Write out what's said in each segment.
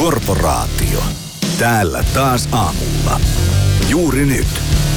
Korporaatio. Täällä taas aamulla. Juuri nyt.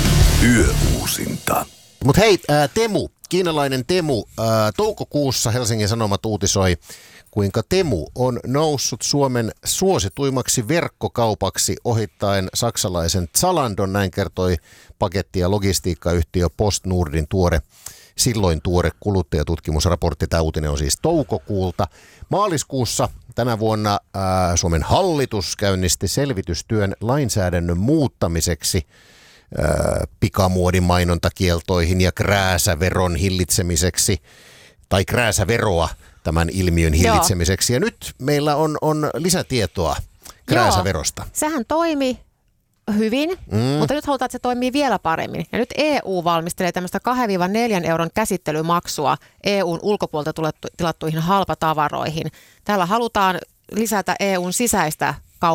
Yöuusinta. Mutta hei, Temu, kiinalainen Temu. Toukokuussa Helsingin Sanomat uutisoi, kuinka Temu on noussut Suomen suosituimmaksi verkkokaupaksi ohittaen saksalaisen Zalandon. Näin kertoi paketti- ja logistiikkayhtiö PostNordin silloin tuore kuluttajatutkimusraportti. Tämä uutinen on siis toukokuulta. Maaliskuussa tänä vuonna Suomen hallitus käynnisti selvitystyön lainsäädännön muuttamiseksi pikamuodin mainontakieltoihin ja krääsäveron hillitsemiseksi, tai krääsäveroa tämän ilmiön hillitsemiseksi. Ja nyt meillä on lisätietoa krääsäverosta. Joo, sehän toimi hyvin, mutta nyt halutaan, että se toimii vielä paremmin. Ja nyt EU valmistelee tämmöistä 2-4 euron käsittelymaksua EUn ulkopuolelta tilattuihin halpatavaroihin. Täällä halutaan lisätä EUn sisäistä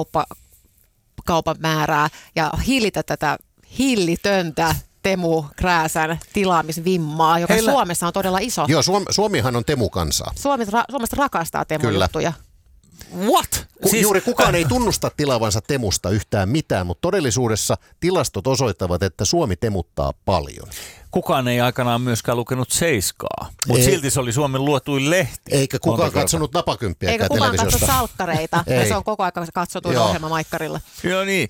kaupan määrää ja hillitä tätä hillitöntä Temu-krääsän tilaamisvimmaa, joka Suomessa on todella iso. Joo, Suomihan on Temu-kansaa. Suomesta rakastaa Temu-juttuja. What? Juuri kukaan ei tunnusta tilaavansa Temusta yhtään mitään, mutta todellisuudessa tilastot osoittavat, että Suomi temuttaa paljon. Kukaan ei aikanaan myöskään lukenut Seiskaa, mutta silti se oli Suomen luetuin lehti. Eikä kukaan katsonut napakymppiäkään televisiosta. Eikä kukaan katso salkkareita, ja se on koko ajan katsotuin ohjelma Maikkarilla. Joo niin,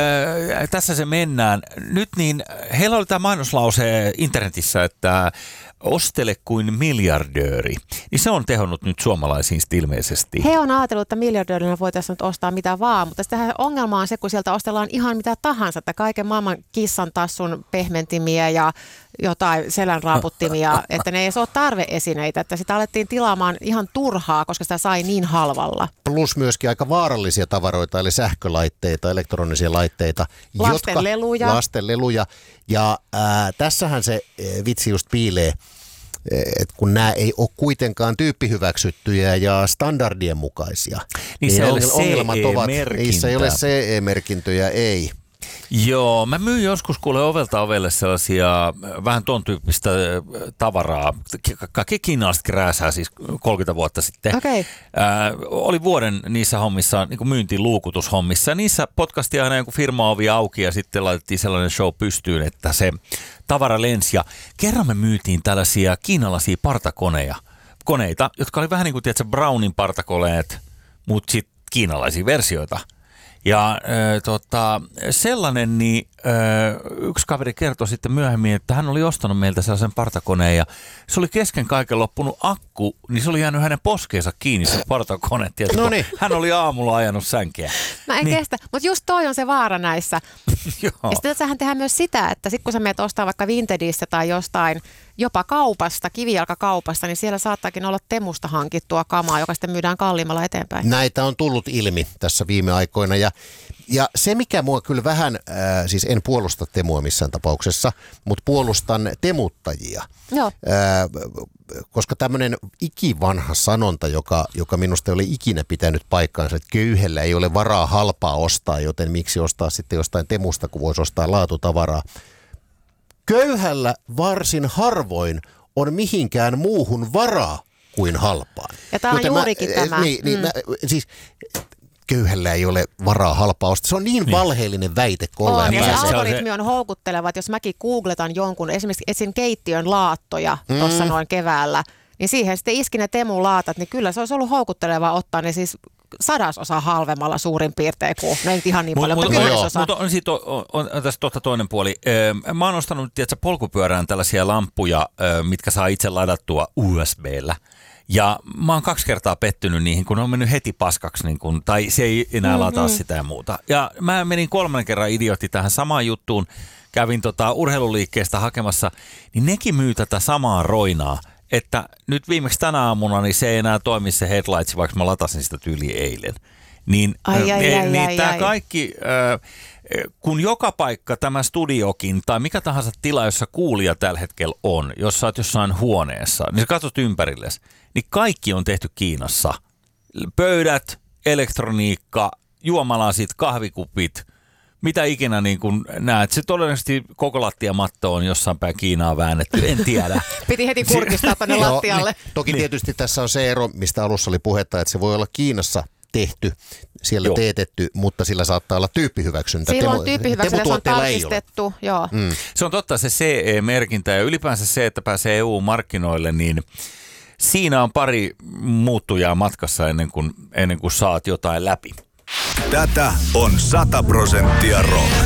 tässä se mennään. Nyt niin, heillä oli tämä mainoslause internetissä, että ostele kuin miljardööri. Niin se on tehonnut nyt suomalaisiin ilmeisesti. He on ajatellut, että miljardöörillä voitaisiin nyt ostaa mitä vaan, mutta sitten ongelma on se, kun sieltä ostellaan ihan mitä tahansa, että kaiken maailman kissan tassun pehmentimiä ja jotain selänraaputtimia, että ne ei ole tarveesineitä, että sitä alettiin tilaamaan ihan turhaa, koska sitä sai niin halvalla. Plus myöskin aika vaarallisia tavaroita, eli sähkölaitteita, elektronisia laitteita. Lastenleluja. Ja tässähän se vitsi just piilee, että kun nämä ei ole kuitenkaan tyyppihyväksyttyjä ja standardien mukaisia, niin ongelmat ovat, niissä ei ole CE-merkintöjä, ei. Joo, mä myin joskus kuule ovelta ovelle sellaisia vähän ton tyyppistä tavaraa, kaikki kiinalaiset krääsää siis 30 vuotta sitten. Okay. Oli vuoden niissä hommissa, niin kuin myyntiluukutushommissa, niissä potkastiin aina joku firma-ovi auki ja sitten laitettiin sellainen show pystyyn, että se tavara lensi. Ja kerran me myytiin tällaisia kiinalaisia partakoneita, jotka oli vähän niin kuin tiedätkö, Brownin partakoneet, mutta sitten kiinalaisia versioita. Ja sellainen, niin yksi kaveri kertoi sitten myöhemmin, että hän oli ostanut meiltä sellaisen partakoneen ja se oli kesken kaiken loppunut akku, niin se oli jäänyt hänen poskeensa kiinni se partakone. Noniin. Hän oli aamulla ajanut sänkeä. Mä en kestä, mutta just toi on se vaara näissä. Joo. Ja sitten sähän tehdään myös sitä, että sit kun sä menet ostaa vaikka Vintedistä tai jostain jopa kaupasta, kivijalkakaupasta, niin siellä saattaakin olla Temusta hankittua kamaa, joka sitten myydään kalliimmalla eteenpäin. Näitä on tullut ilmi tässä viime aikoina ja se mikä mua kyllä vähän, siis en puolusta Temua missään tapauksessa, mutta puolustan temuttajia. Joo. Koska tämmöinen ikivanha sanonta, joka minusta ei ole ikinä pitänyt paikkaansa, että köyhellä ei ole varaa halpaa ostaa, joten miksi ostaa sitten jostain Temusta, kun voisi ostaa laatutavaraa. Köyhällä varsin harvoin on mihinkään muuhun varaa kuin halpaan. Ja tämä on juurikin tämä. Siis köyhällä ei ole varaa halpaa ostaa. Se on niin valheellinen väite, kun ollaan ja se pääsee. algoritmi on houkutteleva, että jos mäkin googletan jonkun, esimerkiksi etsin keittiön laattoja tuossa noin keväällä, niin siihen sitten iskin ne Temun laatat, niin kyllä se olisi ollut houkutteleva ottaa ne siis 100% halvemmalla suurin piirtein kuin, no ei ihan niin paljon, mutta 10%. Mutta on tässä toinen puoli. Mä oon ostanut polkupyörään tällaisia lamppuja, mitkä saa itse ladattua USB:llä. Ja mä oon 2 kertaa pettynyt niihin, kun ne on mennyt heti paskaksi, niin kun, tai se ei enää lataa sitä ja muuta. Ja mä menin 3. kerran idiootti tähän samaan juttuun, kävin urheiluliikkeestä hakemassa, niin nekin myy tätä samaa roinaa. Että nyt viimeksi tänä aamuna niin se ei enää toimi se headlights, vaikka mä latasin sitä tyyliin eilen. Niin tämä kaikki, kun joka paikka, tämä studiokin tai mikä tahansa tila, jossa kuulija tällä hetkellä on, jos sä oot jossain huoneessa, niin sä katsot ympärillesi, niin kaikki on tehty Kiinassa. Pöydät, elektroniikka, juomalasit, kahvikupit, mitä ikinä niin kun näet. Se todennäköisesti koko lattiamatto on jossain päin Kiinaa väännetty, en tiedä. Piti heti kurkistaa tänne lattialle. Toki tietysti tässä on se ero, mistä alussa oli puhetta, että se voi olla Kiinassa tehty siellä teetetty, mutta sillä saattaa olla tyyppihyväksyntä. Sillä on tyyppihyväksyntä, se on tarkistettu. Joo. Se on totta, se CE-merkintä ja ylipäänsä se, että pääsee EU-markkinoille, niin siinä on pari muuttujaa matkassa ennen kuin saat jotain läpi. Tätä on 100% rock.